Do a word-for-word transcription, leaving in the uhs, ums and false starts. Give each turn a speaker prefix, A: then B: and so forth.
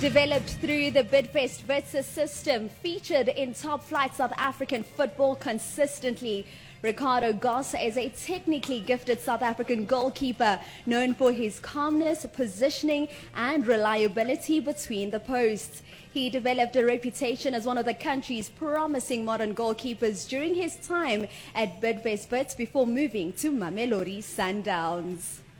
A: Developed through the Bidvest Witser system, featured in top-flight South African football consistently, Ricardo Goss is a technically gifted South African goalkeeper known for his calmness, positioning and reliability between the posts. He developed a reputation as one of the country's promising modern goalkeepers during his time at Bidvest Wits before moving to Mamelodi Sundowns.